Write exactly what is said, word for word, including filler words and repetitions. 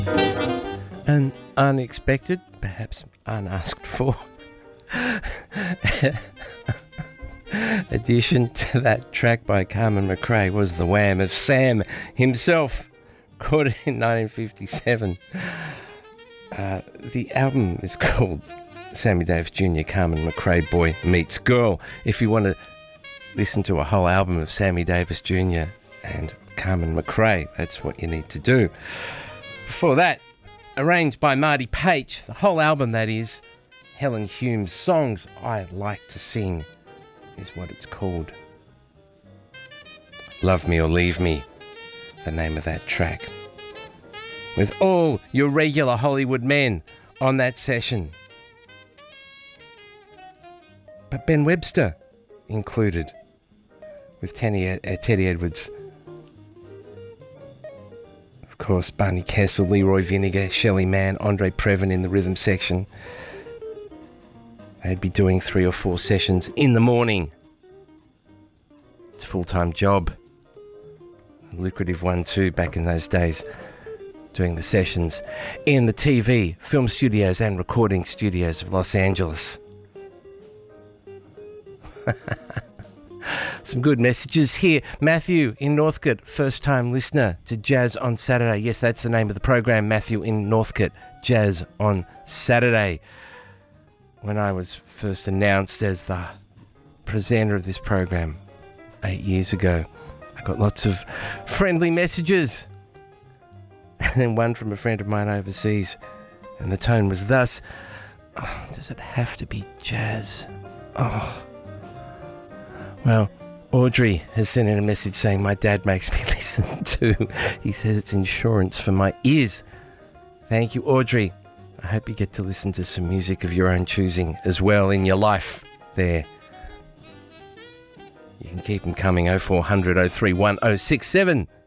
An unexpected, perhaps unasked for, addition to that track by Carmen McRae was the wham of Sam himself, recorded in nineteen fifty-seven. Uh, the album is called Sammy Davis Junior Carmen McRae Boy Meets Girl. If you want to listen to a whole album of Sammy Davis Junior and Carmen McRae, that's what you need to do. Before that, arranged by Marty Page, the whole album, that is, Helen Hume's Songs I Like to Sing is what it's called. Love Me or Leave Me, the name of that track. With all your regular Hollywood men on that session. But Ben Webster included, with Teddy, uh, Teddy Edwards. Of course, Barney Kessel, Leroy Vinegar, Shelley Mann, Andre Previn in the rhythm section. They'd be doing three or four sessions in the morning. It's a full-time job. A lucrative one too, back in those days, doing the sessions in the T V, film studios and recording studios of Los Angeles. Some good messages here. Matthew in Northcote, first time listener to Jazz on Saturday. Yes, that's the name of the program, Matthew in Northcote, Jazz on Saturday. When I was first announced as the presenter of this program eight years ago, I got lots of friendly messages. And then one from a friend of mine overseas. And the tone was thus, oh, does it have to be jazz? Oh. Well, Audrey has sent in a message saying my dad makes me listen to. He says it's insurance for my ears. Thank you, Audrey. I hope you get to listen to some music of your own choosing as well in your life there. You can keep them coming, oh four hundred, oh three one, oh six seven.